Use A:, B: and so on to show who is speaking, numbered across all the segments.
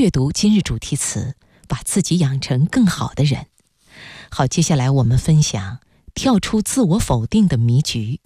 A: 阅读今日主题词，把自己养成更好的人。好，接下来我们分享跳出自我否定的迷局。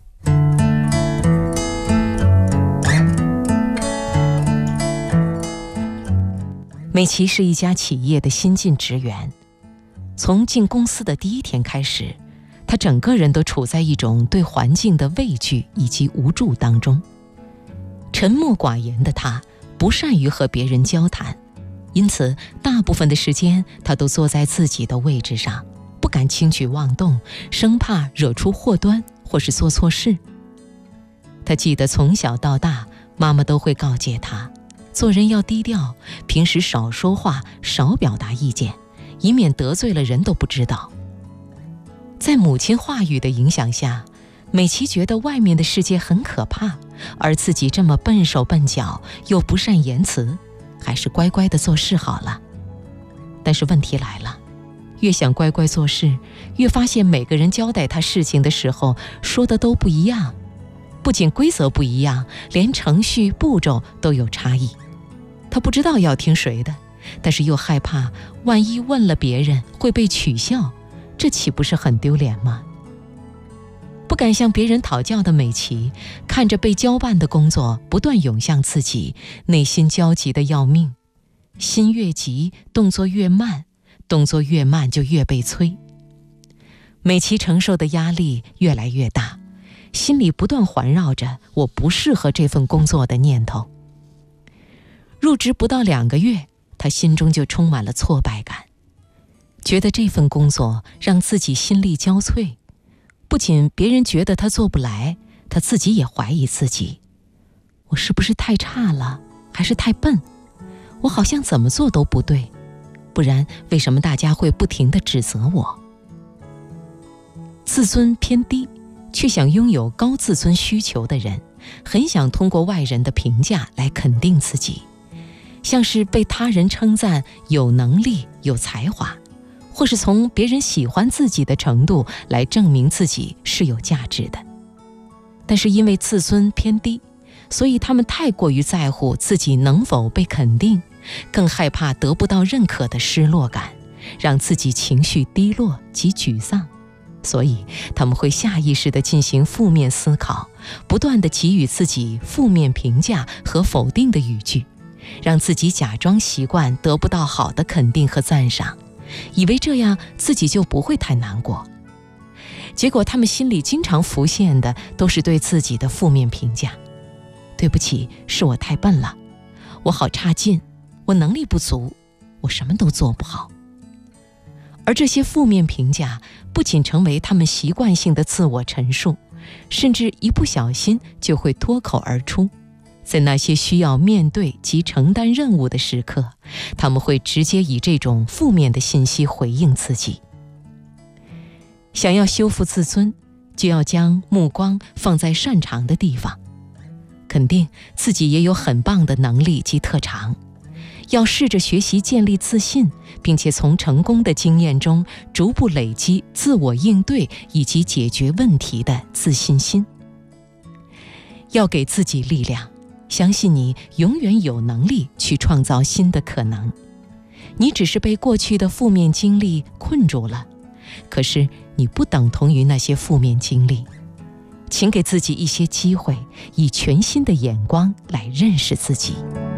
A: 美琪是一家企业的新进职员，从进公司的第一天开始，她整个人都处在一种对环境的畏惧以及无助当中。沉默寡言的她不善于和别人交谈，因此大部分的时间她都坐在自己的位置上，不敢轻举妄动，生怕惹出祸端或是做错事。她记得从小到大，妈妈都会告诫她，做人要低调，平时少说话，少表达意见，以免得罪了人都不知道。在母亲话语的影响下，美琪觉得外面的世界很可怕，而自己这么笨手笨脚又不善言辞，还是乖乖地做事好了。但是问题来了，越想乖乖做事，越发现每个人交代他事情的时候说的都不一样，不仅规则不一样，连程序步骤都有差异。他不知道要听谁的，但是又害怕万一问了别人会被取笑，这岂不是很丢脸吗？不敢向别人讨教的美琪，看着被交办的工作不断涌向自己，内心焦急得要命。心越急，动作越慢，动作越慢就越被催。美琪承受的压力越来越大，心里不断环绕着我不适合这份工作的念头。入职不到2个月，她心中就充满了挫败感，觉得这份工作让自己心力交瘁。不仅别人觉得她做不来，她自己也怀疑自己，我是不是太差了，还是太笨？我好像怎么做都不对，不然为什么大家会不停地指责我？自尊偏低，却想拥有高自尊需求的人，很想通过外人的评价来肯定自己，像是被他人称赞有能力、有才华，或是从别人喜欢自己的程度来证明自己是有价值的。但是因为自尊偏低，所以他们太过于在乎自己能否被肯定，更害怕得不到认可的失落感，让自己情绪低落及沮丧。所以他们会下意识地进行负面思考，不断地给予自己负面评价和否定的语句，让自己假装习惯得不到好的肯定和赞赏，以为这样自己就不会太难过。结果他们心里经常浮现的都是对自己的负面评价，对不起，是我太笨了，我好差劲，我能力不足，我什么都做不好。而这些负面评价不仅成为他们习惯性的自我陈述，甚至一不小心就会脱口而出。在那些需要面对及承担任务的时刻，他们会直接以这种负面的信息回应自己。想要修复自尊，就要将目光放在擅长的地方，肯定自己也有很棒的能力及特长，要试着学习建立自信，并且从成功的经验中逐步累积自我应对以及解决问题的自信心。要给自己力量，相信你永远有能力去创造新的可能。你只是被过去的负面经历困住了，可是你不等同于那些负面经历。请给自己一些机会，以全新的眼光来认识自己。